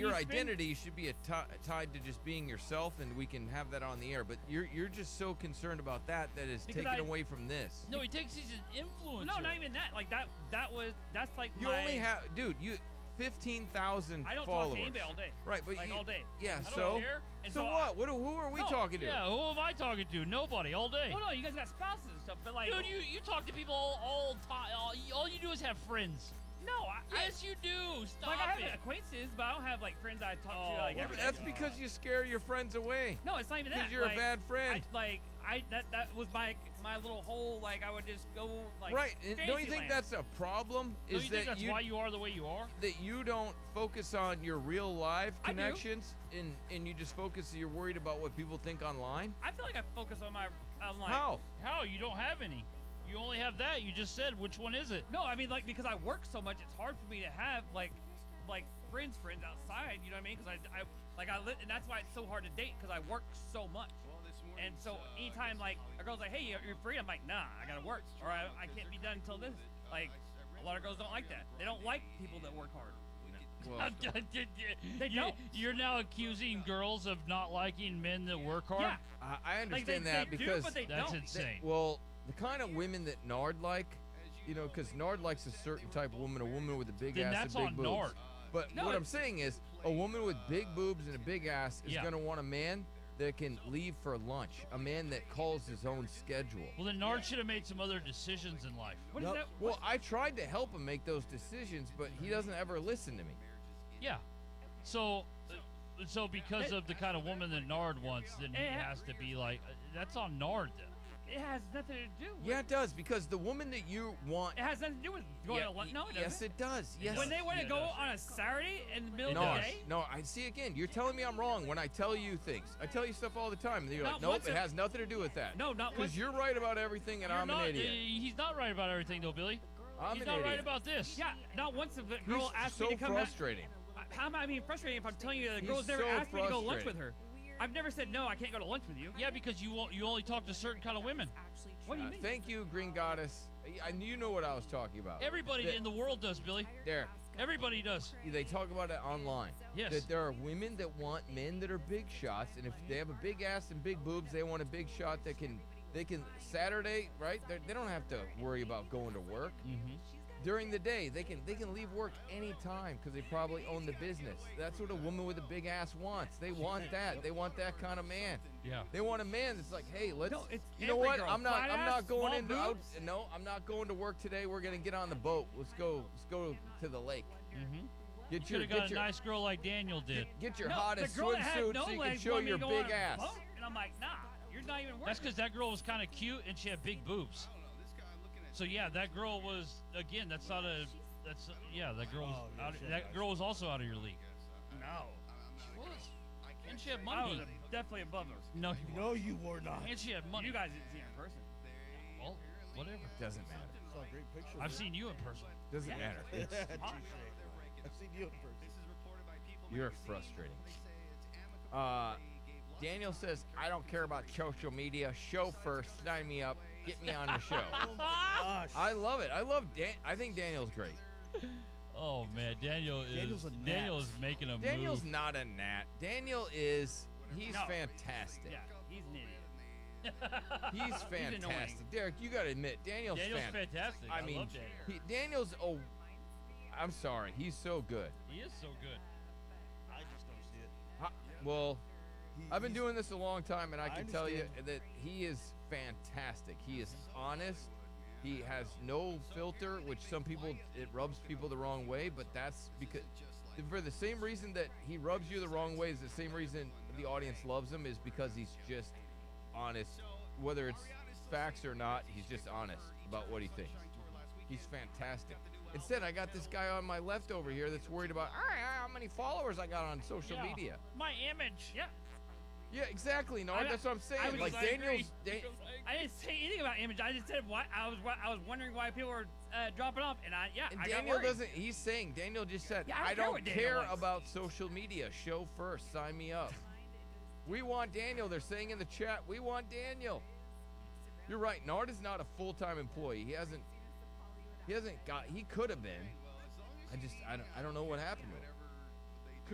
your you spend- identity should be tied to just being yourself, and we can have that on the air. But you're just so concerned about that is Because taken away from this. No, he thinks he's an influencer. No, not even that. Like that's like You my, only have, dude. 15,000 I don't followers. talk to anybody all day. Right, but like all day. Yeah. I don't So care. And so so what? Who are we No, talking to? Yeah, who am I talking to? Nobody, all day. Well, no, you guys got spouses and stuff, but like, Dude, you talk to people all time. All you do is have friends. no, Yes, you do. Stop like I have it. acquaintances, but I don't have like friends I talk to Oh, like well, every day. That's because you scare your friends away. No, it's not even that. Because you're a Like, bad friend. That was my little whole, like, I would just go like Right. And don't you think Fantasyland. that's a problem? Don't Is you think that that's why you are the way you are? that you don't focus on your real live I do. connections and you just focus, you're worried about what people think online? I feel like I focus on my like, How? How? You don't have any. You only have that. You just said which one is it? No, I mean, like, because I work so much, it's hard for me to have like friends outside. You know what I mean? Because and that's why it's so hard to date because I work so much. And so anytime like a girl's like, "Hey, you're free," I'm like, "Nah, I gotta work, or I can't be done until this." Like, a lot of girls don't like that. They don't like people that work hard. Well, They don't. You're now accusing girls of not liking men that work hard? Yeah. I Like, they understand that do, because but they That's don't. insane. well, the kind of women that Nard like, because Nard likes a certain type of woman, a woman with a big Then ass that's and big on boobs. Nard. But No, what I'm it's- saying is, a woman with big boobs and a big ass is Yeah. going to want a man that can leave for lunch, a man that calls his own schedule. Well, then Nard should have made some other decisions in life. What is that? Well, I tried to help him make those decisions, but he doesn't ever listen to me. Yeah. So because of the kind of woman that Nard wants, then he has to be like, that's on Nard then. It has nothing to do. With Yeah, it does, because the woman that you want. It has nothing to do with going Yeah, to lunch. No, it yes, doesn't. it does. Yes. When they want to Yeah, it go does. on a Saturday in the middle No, of the day. no, I see again. You're telling me I'm wrong when I tell you things. I tell you stuff all the time, and you're Not like, nope, once it a- has nothing to do with that. No, not once- because you're right about everything, and You're I'm not, an idiot. He's not right about everything, though, Billy. I'm He's an not idiot. right about this. Yeah, not once a girl He's asked so me to come frustrating. back. How am I being frustrating if I'm telling you that the He's girl's never so asked me to go lunch with frustrating. her? I've never said no. I can't go to lunch with you. Yeah, because you only talk to certain kind of women. What do you mean? Thank you, Green Goddess. You know what I was talking about. Everybody That- in the world does, Billy. there. Everybody does. They talk about it online. Yes. That there are women that want men that are big shots, and if they have a big ass and big boobs, they want a big shot that they can Saturday, right? They don't have to worry about going to work. Mm-hmm. During the day, they can leave work anytime because they probably own the business. That's what a woman with a big ass wants. They want that. They want that kind of man. Yeah. They want a man that's like, hey, let's. No, it's you know every what? girl. I'm Flat not ass, going small into. boobs. No, I'm not going to work today. We're gonna get on the boat. Let's go to the lake. Mm-hmm. Get Should your have got get a your nice girl like Daniel did. get your No, hottest the girl that had swimsuit no so you can legs show wanted me your to go on big a ass. boat, and I'm like, nah, you're not even working. That's because that girl was kind of cute and she had big boobs. So yeah, that girl was again. That girl was that girl was also out of your league. No. She was. And she had I money. was definitely above her. No, you No, you were not. And she had money. You guys didn't see her in person. Well, whatever. Doesn't matter. Saw a great picture. I've seen you in person. Doesn't matter. Touche. I've seen you in person. You're frustrating. Daniel says, I don't care about social media. Show first. Sign me up. Get me on the show. Gosh. I love it. I think Daniel's great. Oh man, Daniel's a gnat. Daniel is making a Daniel's move. not a gnat. He's No. fantastic. Yeah, he's an idiot. He's fantastic. Derek, you got to admit, Daniel's fantastic. I mean, love Daniel. Daniel's, I'm sorry. He's so good. He is so good. I just don't see it. Well, I've been He's- doing this a long time, and I I can tell you understand. that he is fantastic. He is honest. He has no filter, which some people, it rubs people the wrong way, but that's because, for the same reason that he rubs you the wrong way is the same reason the audience loves him, is because he's just honest. Whether it's facts or not, he's just honest about what he thinks. He's fantastic. Instead, I got this guy on my left over here that's worried about how many followers I got on social Yeah. media. My image. Yeah. Yeah, exactly, Nard. That's what I'm saying. was Like just Daniel's, I didn't say anything about image. I just said why I was wondering why people were dropping off, and I and got Daniel worried. doesn't. He's saying Daniel just said, Yeah, I I don't care don't what Daniel care wants." about social media. Show first. Sign me up. We want Daniel. They're saying in the chat, we want Daniel. You're right. Nard is not a full-time employee. He hasn't got. He could have been. I don't know what happened to him.